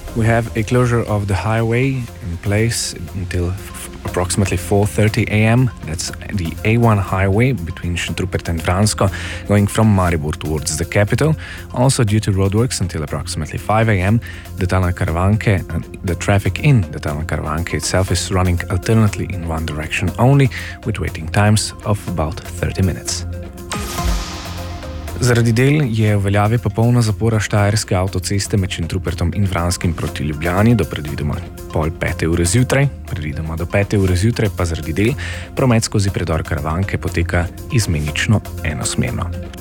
We have a closure of the highway in place until approximately 4:30 a.m. That's the A1 highway between Šentrupert and Vransko, going from Maribor towards the capital. Also due to roadworks until approximately 5 a.m. The traffic in the tunnel Karavanke itself is running alternately in one direction only, with waiting times of about 30 minutes. Zaradi del je v veljavi popolna zapora Štajerske avtoceste med Šentrupertom in Vranskim proti Ljubljani do predvidoma 4:30 zjutraj. Predvidoma do 5:00 zjutraj pa zaradi del promet skozi predor Karavanke poteka izmenično enosmerno.